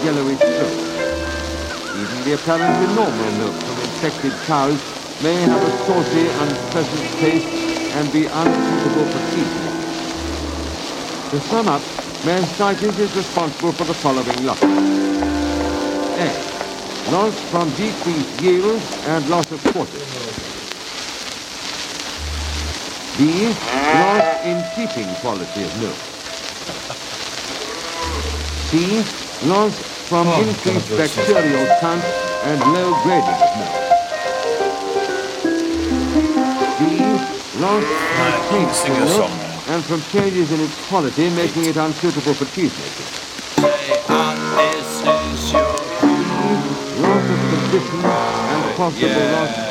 yellowish throat. Even the apparently normal milk from infected cows may have a saucy, unpleasant taste and be unsuitable for teeth. To sum up, mastitis is responsible for the following losses. A. Loss from decreased yield and loss of quarters. B. Loss in keeping quality of milk. C. Loss from increased bacterial count and low grading of milk. D. Loss from taste in milk and from changes in its quality, making it unsuitable for cheese making. Loss of condition and possible loss